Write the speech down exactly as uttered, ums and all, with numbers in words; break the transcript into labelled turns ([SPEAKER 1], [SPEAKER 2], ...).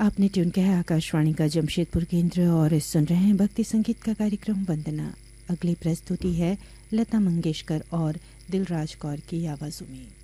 [SPEAKER 1] आपने ट्यून किया है आकाशवाणी का जमशेदपुर केंद्र और सुन रहे हैं भक्ति संगीत का कार्यक्रम वंदना। अगली प्रस्तुति है लता मंगेशकर और दिलराज कौर की आवाज़ों में।